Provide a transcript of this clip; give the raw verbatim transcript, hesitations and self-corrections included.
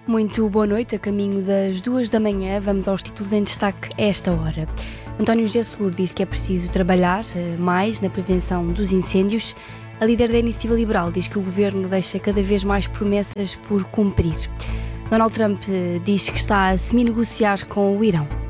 Muito boa noite, a caminho das duas da manhã, vamos aos títulos em destaque a esta hora. António José Seguro diz que é preciso trabalhar mais na prevenção dos incêndios. A líder da Iniciativa Liberal diz que o governo deixa cada vez mais promessas por cumprir. Donald Trump diz que está a semi-negociar com o Irão.